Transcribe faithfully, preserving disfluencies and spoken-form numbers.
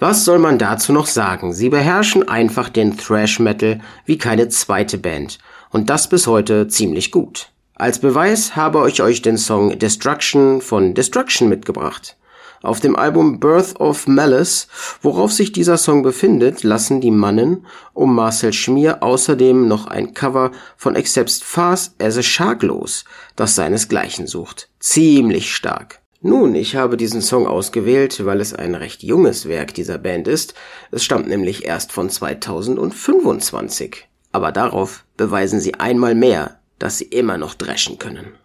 Was soll man dazu noch sagen? Sie beherrschen einfach den Thrash Metal wie keine zweite Band. Und das bis heute ziemlich gut. Als Beweis habe ich euch den Song Destruction von Destruction mitgebracht. Auf dem Album Birth of Malice, worauf sich dieser Song befindet, lassen die Mannen um Marcel Schmier außerdem noch ein Cover von Accepts Fast as a Shark los, das seinesgleichen sucht. Ziemlich stark. Nun, ich habe diesen Song ausgewählt, weil es ein recht junges Werk dieser Band ist. Es stammt nämlich erst von zweitausendfünfundzwanzig. Aber darauf beweisen sie einmal mehr, dass sie immer noch dreschen können.